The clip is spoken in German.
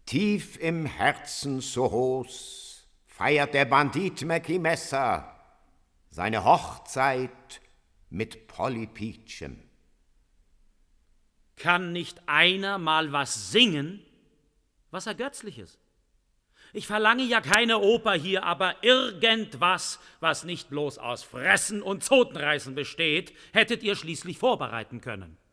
Tief im Herzen Sohos feiert der Bandit Mackie Messer seine Hochzeit mit Polly Peachum. Kann nicht einer mal was singen, was Ergötzliches? Ich verlange ja keine Oper hier, aber irgendwas, was nicht bloß aus Fressen und Zotenreißen besteht, hättet ihr schließlich vorbereiten können.